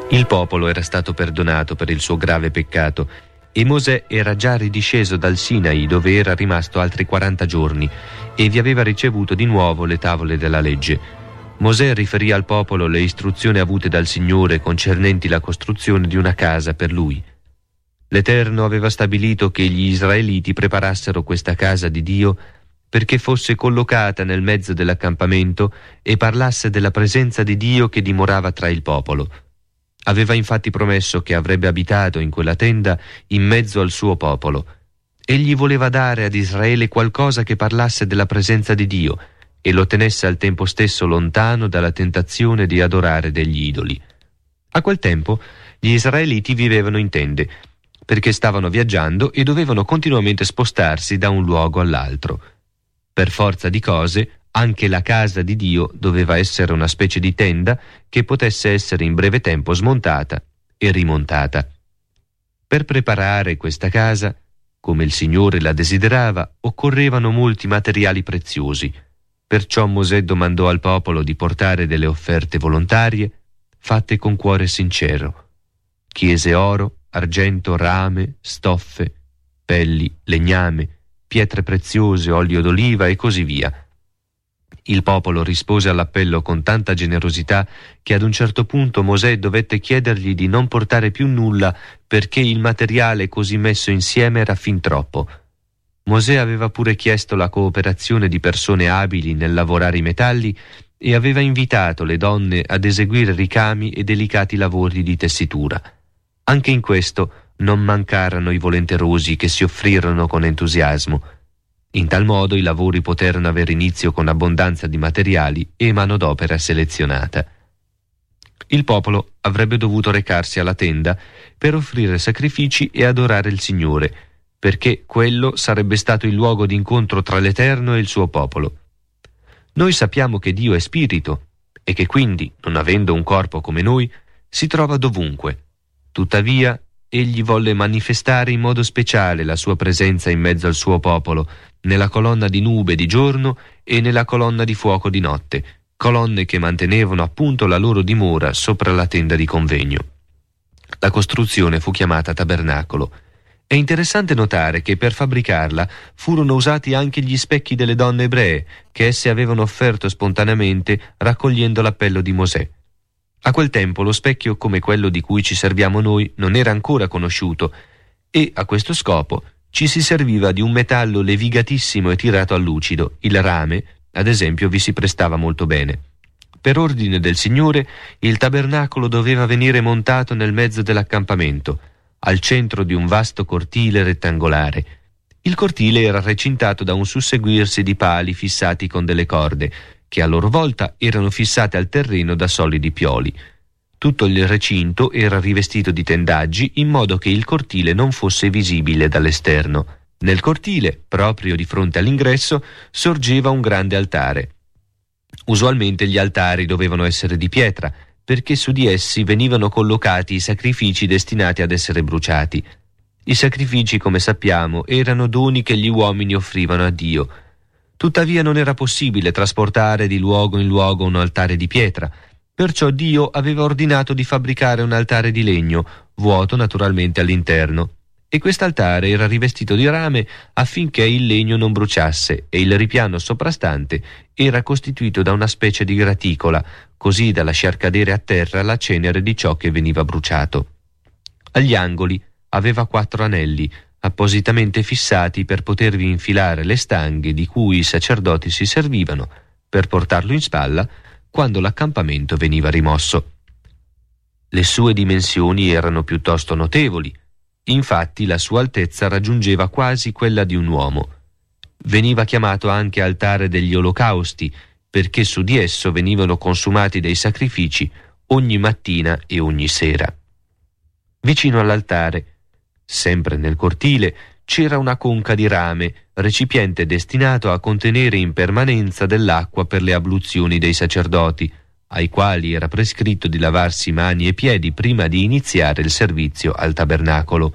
Il popolo era stato perdonato per il suo grave peccato e Mosè era già ridisceso dal Sinai, dove era rimasto altri 40 giorni, e vi aveva ricevuto di nuovo le tavole della legge. Mosè riferì al popolo le istruzioni avute dal Signore concernenti la costruzione di una casa per lui. L'Eterno aveva stabilito che gli israeliti preparassero questa casa di Dio perché fosse collocata nel mezzo dell'accampamento e parlasse della presenza di Dio che dimorava tra il popolo. Aveva infatti promesso che avrebbe abitato in quella tenda in mezzo al suo popolo. Egli voleva dare ad Israele qualcosa che parlasse della presenza di Dio e lo tenesse al tempo stesso lontano dalla tentazione di adorare degli idoli. A quel tempo gli israeliti vivevano in tende, perché stavano viaggiando e dovevano continuamente spostarsi da un luogo all'altro. Per forza di cose, anche la casa di Dio doveva essere una specie di tenda che potesse essere in breve tempo smontata e rimontata. Per preparare questa casa, come il Signore la desiderava, occorrevano molti materiali preziosi. Perciò Mosè domandò al popolo di portare delle offerte volontarie fatte con cuore sincero. Chiese oro, argento, rame, stoffe, pelli, legname, pietre preziose, olio d'oliva e così via. Il popolo rispose all'appello con tanta generosità che ad un certo punto Mosè dovette chiedergli di non portare più nulla perché il materiale così messo insieme era fin troppo. Mosè aveva pure chiesto la cooperazione di persone abili nel lavorare i metalli e aveva invitato le donne ad eseguire ricami e delicati lavori di tessitura. Anche in questo non mancarono i volenterosi che si offrirono con entusiasmo. In tal modo i lavori poterono avere inizio con abbondanza di materiali e manodopera selezionata. Il popolo avrebbe dovuto recarsi alla tenda per offrire sacrifici e adorare il Signore, perché quello sarebbe stato il luogo d'incontro tra l'Eterno e il suo popolo. Noi sappiamo che Dio è spirito e che quindi, non avendo un corpo come noi, si trova dovunque. Tuttavia, egli volle manifestare in modo speciale la sua presenza in mezzo al suo popolo, nella colonna di nube di giorno e nella colonna di fuoco di notte, colonne che mantenevano appunto la loro dimora sopra la tenda di convegno. La costruzione fu chiamata tabernacolo. È interessante notare che per fabbricarla furono usati anche gli specchi delle donne ebree, che esse avevano offerto spontaneamente raccogliendo l'appello di Mosè. A quel tempo lo specchio come quello di cui ci serviamo noi non era ancora conosciuto e, a questo scopo, ci si serviva di un metallo levigatissimo e tirato a lucido. Il rame, ad esempio, vi si prestava molto bene. Per ordine del Signore, il tabernacolo doveva venire montato nel mezzo dell'accampamento, al centro di un vasto cortile rettangolare. Il cortile era recintato da un susseguirsi di pali fissati con delle corde, che a loro volta erano fissate al terreno da solidi pioli. Tutto il recinto era rivestito di tendaggi in modo che il cortile non fosse visibile dall'esterno. Nel cortile, proprio di fronte all'ingresso, sorgeva un grande altare. Usualmente gli altari dovevano essere di pietra, perché su di essi venivano collocati i sacrifici destinati ad essere bruciati. I sacrifici, come sappiamo, erano doni che gli uomini offrivano a Dio. Tuttavia non era possibile trasportare di luogo in luogo un altare di pietra, perciò Dio aveva ordinato di fabbricare un altare di legno, vuoto naturalmente all'interno, e quest'altare era rivestito di rame affinché il legno non bruciasse e il ripiano soprastante era costituito da una specie di graticola, così da lasciar cadere a terra la cenere di ciò che veniva bruciato. Agli angoli aveva 4 anelli, appositamente fissati per potervi infilare le stanghe di cui i sacerdoti si servivano per portarlo in spalla quando l'accampamento veniva rimosso. Le sue dimensioni erano piuttosto notevoli, infatti la sua altezza raggiungeva quasi quella di un uomo. Veniva chiamato anche altare degli olocausti, perché su di esso venivano consumati dei sacrifici ogni mattina e ogni sera. Vicino all'altare, sempre nel cortile, c'era una conca di rame, recipiente destinato a contenere in permanenza dell'acqua per le abluzioni dei sacerdoti, ai quali era prescritto di lavarsi mani e piedi prima di iniziare il servizio al tabernacolo.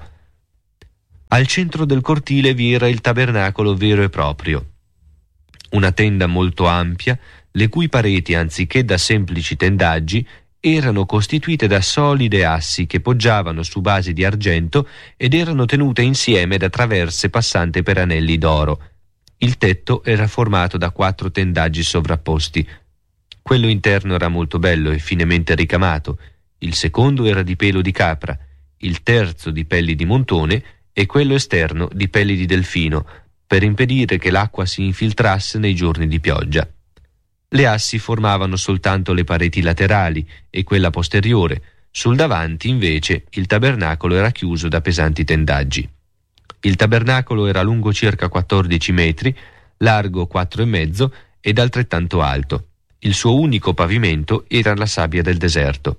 Al centro del cortile vi era il tabernacolo vero e proprio, una tenda molto ampia, le cui pareti, anziché da semplici tendaggi, erano costituite da solide assi che poggiavano su basi di argento ed erano tenute insieme da traverse passate per anelli d'oro. Il tetto era formato da 4 tendaggi sovrapposti. Quello interno era molto bello e finemente ricamato, il secondo era di pelo di capra, il terzo di pelli di montone e quello esterno di pelli di delfino, per impedire che l'acqua si infiltrasse nei giorni di pioggia. Le assi formavano soltanto le pareti laterali e quella posteriore. Sul davanti, invece, il tabernacolo era chiuso da pesanti tendaggi. Il tabernacolo era lungo circa 14 metri, largo 4,5 ed altrettanto alto. Il suo unico pavimento era la sabbia del deserto.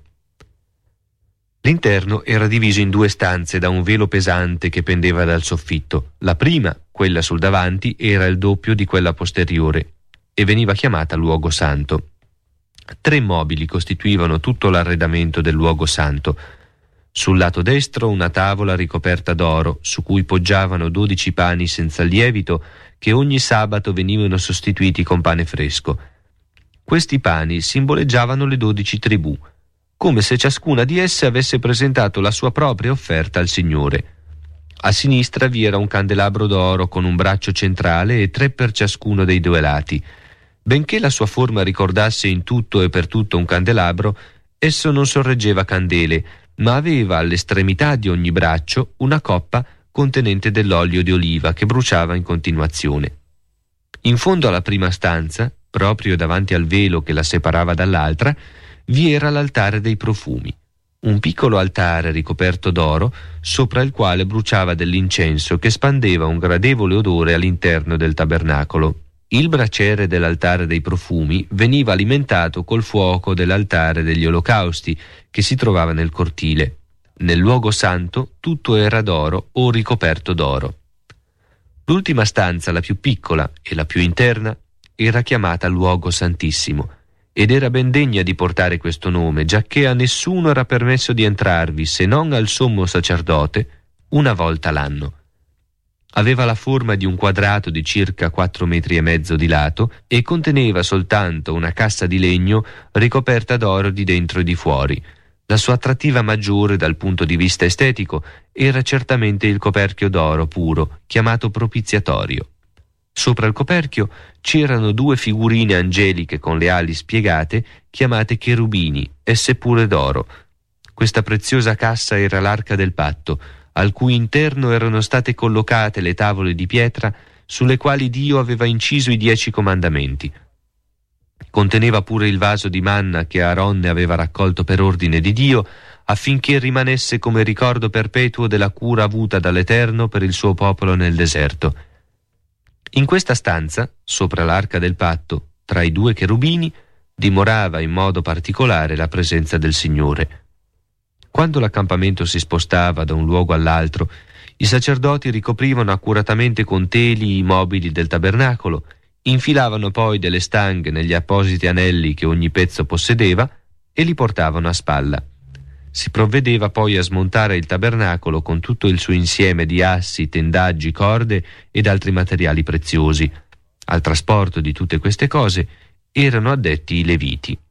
L'interno era diviso in 2 stanze da un velo pesante che pendeva dal soffitto. La prima, quella sul davanti, era il doppio di quella posteriore e veniva chiamata luogo santo. 3 mobili costituivano tutto l'arredamento del luogo santo. Sul lato destro una tavola ricoperta d'oro, su cui poggiavano 12 pani senza lievito, che ogni sabato venivano sostituiti con pane fresco. Questi pani simboleggiavano le 12 tribù, come se ciascuna di esse avesse presentato la sua propria offerta al Signore. A sinistra vi era un candelabro d'oro con un braccio centrale e 3 per ciascuno dei 2 lati. Benché la sua forma ricordasse in tutto e per tutto un candelabro, esso non sorreggeva candele, ma aveva all'estremità di ogni braccio una coppa contenente dell'olio di oliva che bruciava in continuazione. In fondo alla prima stanza, proprio davanti al velo che la separava dall'altra, vi era l'altare dei profumi, un piccolo altare ricoperto d'oro sopra il quale bruciava dell'incenso che spandeva un gradevole odore all'interno del tabernacolo. Il braciere dell'altare dei profumi veniva alimentato col fuoco dell'altare degli olocausti che si trovava nel cortile. Nel luogo santo tutto era d'oro o ricoperto d'oro. L'ultima stanza, la più piccola e la più interna, era chiamata luogo santissimo ed era ben degna di portare questo nome, giacché a nessuno era permesso di entrarvi se non al sommo sacerdote una volta l'anno. Aveva la forma di un quadrato di circa 4,5 metri di lato e conteneva soltanto una cassa di legno ricoperta d'oro di dentro e di fuori. La sua attrattiva maggiore dal punto di vista estetico era certamente il coperchio d'oro puro, chiamato propiziatorio. Sopra il coperchio c'erano 2 figurine angeliche con le ali spiegate, chiamate cherubini, esse pure d'oro. Questa preziosa cassa era l'arca del patto, al cui interno erano state collocate le tavole di pietra sulle quali Dio aveva inciso i 10 comandamenti. Conteneva pure il vaso di manna che Aaronne aveva raccolto per ordine di Dio, affinché rimanesse come ricordo perpetuo della cura avuta dall'Eterno per il suo popolo nel deserto. In questa stanza, sopra l'arca del patto, tra i 2 cherubini, dimorava in modo particolare la presenza del Signore. Quando l'accampamento si spostava da un luogo all'altro, i sacerdoti ricoprivano accuratamente con teli i mobili del tabernacolo, infilavano poi delle stanghe negli appositi anelli che ogni pezzo possedeva e li portavano a spalla. Si provvedeva poi a smontare il tabernacolo con tutto il suo insieme di assi, tendaggi, corde ed altri materiali preziosi. Al trasporto di tutte queste cose erano addetti i Leviti.